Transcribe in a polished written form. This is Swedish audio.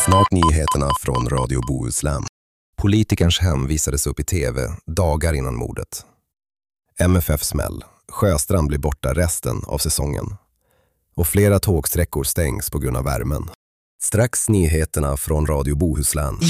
Snart nyheterna från Radio Bohuslän. Politikerns hem visades upp i tv dagar innan mordet. MFF smäll. Sjöstrand blir borta resten av säsongen. Och flera tågsträckor stängs på grund av värmen. Strax nyheterna från Radio Bohuslän.